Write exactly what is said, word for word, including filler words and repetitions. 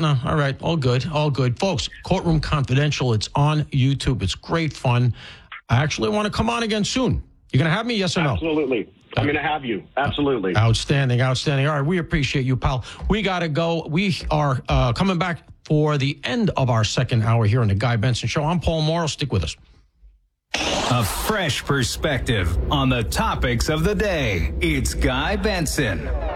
no. All right. All good. All good. Folks, Courtroom Confidential, it's on YouTube. It's great fun. I actually want to come on again soon. You going to have me, yes or no? Absolutely. I'm going to have you. Absolutely. Outstanding, outstanding. All right, we appreciate you, pal. We got to go. We are uh, coming back for the end of our second hour here on the Guy Benson Show. I'm Paul Morrow. Stick with us. A fresh perspective on the topics of the day. It's Guy Benson.